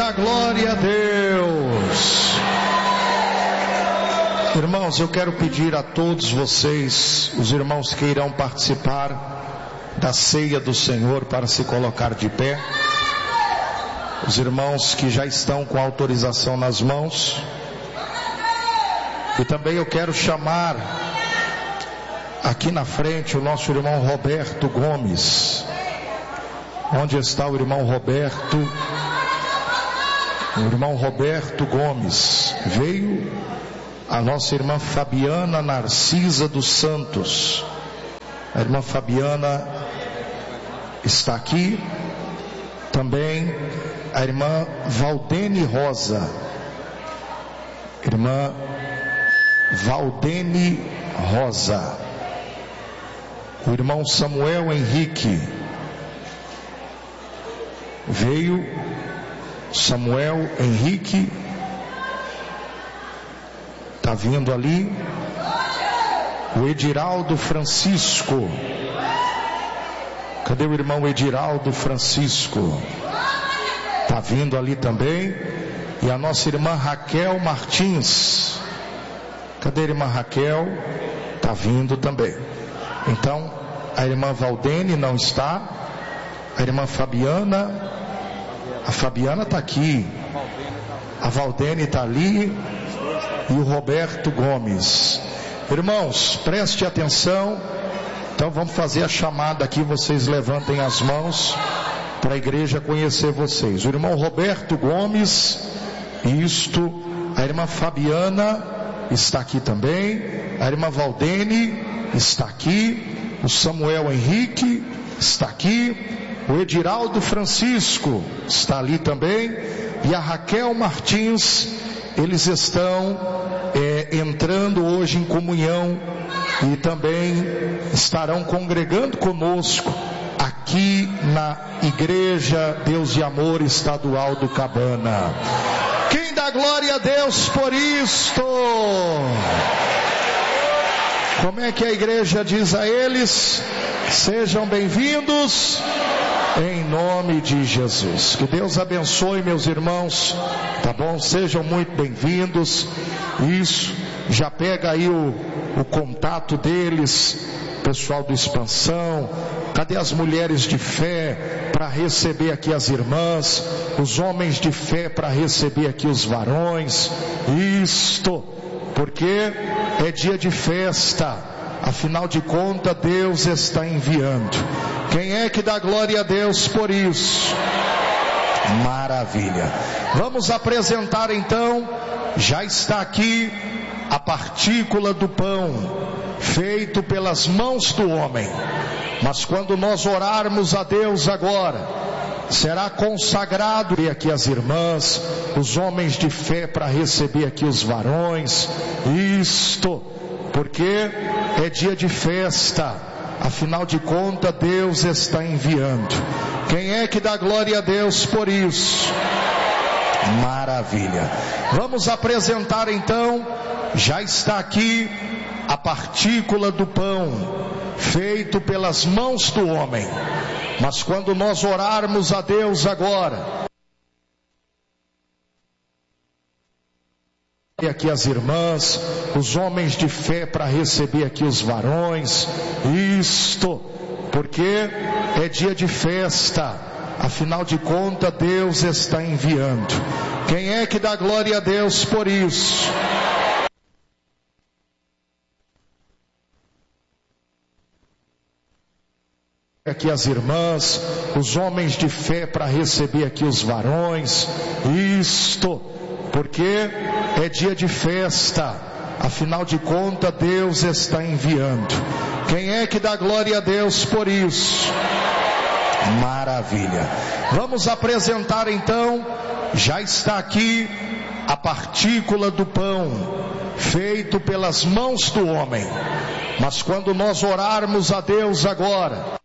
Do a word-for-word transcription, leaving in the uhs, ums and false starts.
dá glória a Deus? Irmãos, eu quero pedir a todos vocês, os irmãos que irão participar da ceia do Senhor, para se colocar de pé. Os irmãos que já estão com a autorização nas mãos. E também eu quero chamar aqui na frente o nosso irmão Roberto Gomes. Onde está o irmão Roberto? O irmão Roberto Gomes. Veio a nossa irmã Fabiana Narcisa dos Santos. A irmã Fabiana está aqui. Também a irmã Valdene Rosa. Irmã Valdene Rosa. O irmão Samuel Henrique. Veio Samuel Henrique. Está vindo ali. O Ediraldo Francisco. Cadê o irmão Ediraldo Francisco? Está vindo ali também. E a nossa irmã Raquel Martins. Cadê a irmã Raquel? Está vindo também. Então, a irmã Valdene não está. A irmã Fabiana. A Fabiana está aqui. A Valdene está ali. E o Roberto Gomes. Irmãos, preste atenção. Então vamos fazer a chamada aqui. Vocês levantem as mãos para a igreja conhecer vocês. O irmão Roberto Gomes. Isto. A irmã Fabiana está aqui também. A irmã Valdene está aqui. O Samuel Henrique está aqui. O Ediraldo Francisco está ali também. E a Raquel Martins. Eles estão é, entrando hoje em comunhão e também estarão congregando conosco aqui na Igreja Deus e Amor Estadual do Cabana. Quem dá glória a Deus por isto? Como é que a igreja diz a eles? Sejam bem-vindos em nome de Jesus. Que Deus abençoe, meus irmãos, tá bom? Sejam muito bem-vindos. Isso, já pega aí o, o contato deles, pessoal do Expansão. Cadê as mulheres de fé para receber aqui as irmãs? Os homens de fé para receber aqui os varões? Isto, porque é dia de festa. Afinal de contas, Deus está enviando. Quem é que dá glória a Deus por isso? Maravilha. Vamos apresentar então. Já está aqui a partícula do pão, feito pelas mãos do homem. Mas quando nós orarmos a Deus agora, será consagrado e aqui as irmãs, os homens de fé para receber aqui os varões. Isto, porque é dia de festa. Afinal de contas, Deus está enviando. Quem é que dá glória a Deus por isso? Maravilha. Vamos apresentar então. Já está aqui a partícula do pão, feito pelas mãos do homem. Mas quando nós orarmos a Deus agora, e aqui as irmãs, os homens de fé para receber aqui os varões. Isto, porque é dia de festa. Afinal de contas, Deus está enviando. Quem é que dá glória a Deus por isso? Aqui as irmãs, os homens de fé para receber aqui os varões. Isto, porque é dia de festa. Afinal de contas, Deus está enviando. Quem é que dá glória a Deus por isso? Maravilha. Vamos apresentar então. Já está aqui a partícula do pão, feito pelas mãos do homem. Mas quando nós orarmos a Deus agora,